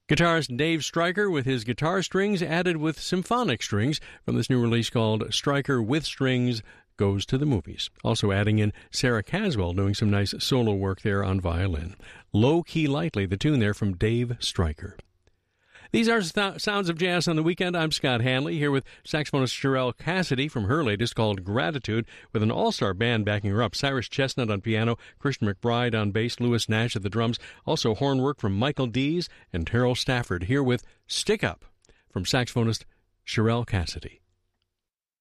Guitarist Dave Stryker with his guitar strings added with symphonic strings from this new release called Stryker with Strings Goes to the Movies. Also adding in Sarah Caswell doing some nice solo work there on violin. Low Key Lightly, the tune there from Dave Stryker. These are Sounds of Jazz on the Weekend. I'm Scott Hanley here with saxophonist Cherelle Cassidy from her latest called Gratitude with an all-star band backing her up. Cyrus Chestnut on piano, Christian McBride on bass, Lewis Nash at the drums. Also horn work from Michael Dees and Terrell Stafford here with Stick Up from saxophonist Cherelle Cassidy.